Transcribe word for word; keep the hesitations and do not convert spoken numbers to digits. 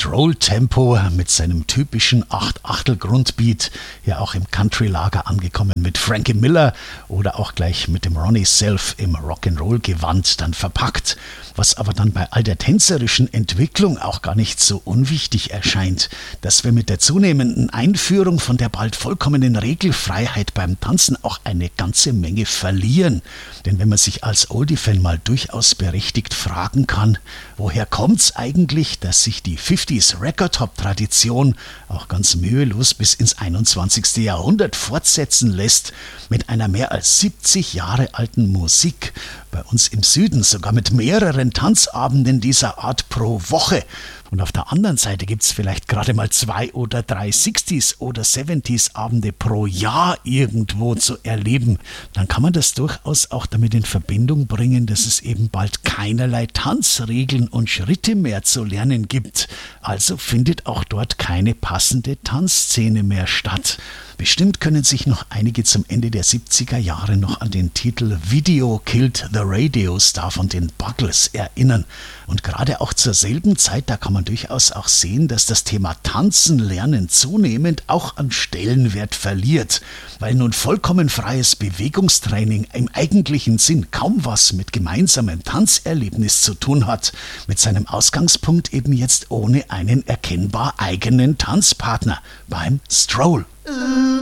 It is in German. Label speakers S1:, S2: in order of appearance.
S1: Stroll-Tempo mit seinem typischen acht-Achtel-Grundbeat, ja auch im Country-Lager angekommen mit Frankie Miller oder auch gleich mit dem Ronnie Self im Rock'n'Roll-Gewand dann verpackt. Was aber dann bei all der tänzerischen Entwicklung auch gar nicht so unwichtig erscheint, dass wir mit der zunehmenden Einführung von der bald vollkommenen Regelfreiheit beim Tanzen auch eine ganze Menge verlieren. Denn wenn man sich als Oldie-Fan mal durchaus berechtigt fragen kann, woher kommt's eigentlich, dass sich die fünfziger Record-Hop-Tradition auch ganz mühelos bis ins einundzwanzigste Jahrhundert fortsetzen lässt, mit einer mehr als siebzig Jahre alten Musik, bei uns im Süden sogar mit mehreren Tanzabenden dieser Art pro Woche. Und auf der anderen Seite gibt es vielleicht gerade mal zwei oder drei sechziger oder siebziger Abende pro Jahr irgendwo zu erleben. Dann kann man das durchaus auch damit in Verbindung bringen, dass es eben bald keinerlei Tanzregeln und Schritte mehr zu lernen gibt. Also findet auch dort keine passende Tanzszene mehr statt. Bestimmt können sich noch einige zum Ende der siebziger Jahre noch an den Titel Video Killed the Radio Star von den Buggles erinnern. Und gerade auch zur selben Zeit, da kann man durchaus auch sehen, dass das Thema Tanzen lernen zunehmend auch an Stellenwert verliert, weil nun vollkommen freies Bewegungstraining im eigentlichen Sinn kaum was mit gemeinsamem Tanzerlebnis zu tun hat, mit seinem Ausgangspunkt eben jetzt ohne einen erkennbar eigenen Tanzpartner beim Stroll.